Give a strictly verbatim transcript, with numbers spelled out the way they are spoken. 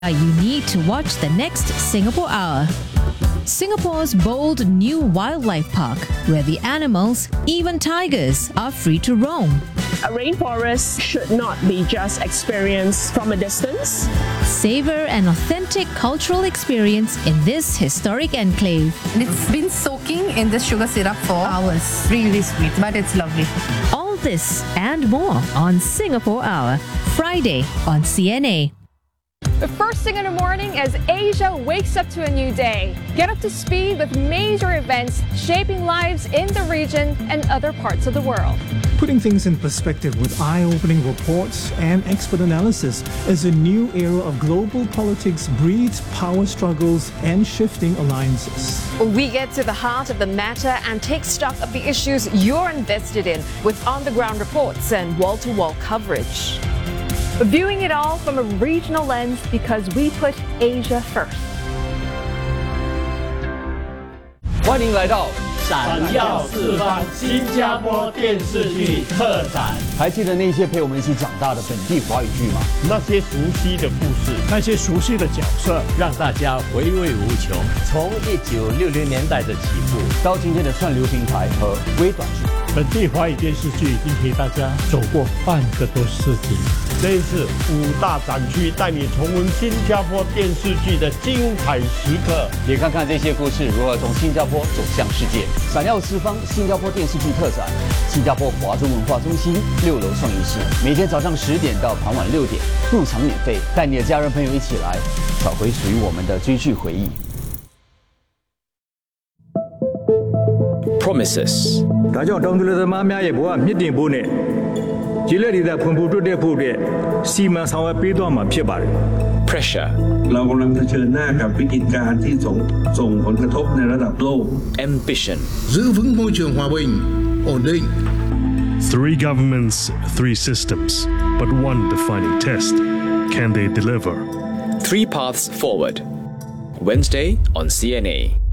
You need to watch the next Singapore Hour. Singapore's bold new wildlife park, where the animals, even tigers, are free to roam. A rainforest should not be just experienced from a distance. Savor an authentic cultural experience in this historic enclave. And it's been soaking in this sugar syrup for hours. Really sweet, but it's lovely. All this and more on Singapore Hour, Friday on C N A. The first thing in the morning as Asia wakes up to a new day. Get up to speed with major events shaping lives in the region and other parts of the world. Putting things in perspective with eye-opening reports and expert analysis as a new era of global politics breeds power struggles and shifting alliances. We get to the heart of the matter and take stock of the issues you're invested in with on-the-ground reports and wall-to-wall coverage. Viewing it all from a regional lens because we put Asia first. 欢迎来到闪耀四方新加坡电视剧特展。还记得那些陪我们一起长大的本地华语剧吗？ 那些熟悉的故事， 那些熟悉的角色， 让大家回味无穷。从一九六零年代的起步，到今天的串流平台和微短剧， 本地华语电视剧已经陪大家走过半个多世纪。这一次五大展区带你重温新加坡电视剧的精彩时刻， 也看看这些故事如何从新加坡走向世界。闪耀四方新加坡电视剧特展，新加坡华中文化中心六楼创意室，每天早上十点到傍晚六点，入场免费，带你的家人朋友一起来，找回属于我们的追剧回忆。 Promises. 大家当初的妈妈也不啊，一定不呢。这里的瀑布多的瀑布，西门上外北端嘛偏吧。 Pressure. เรากำลังเผชิญหน้ากับวิกฤตการณ์ที่ส่งส่งผลกระทบในระดับโลก Ambition. Giữ vững môi trường hòa bình, ổn định. Three governments, three systems, but one defining test. Can they deliver? Three paths forward. Wednesday on C N A.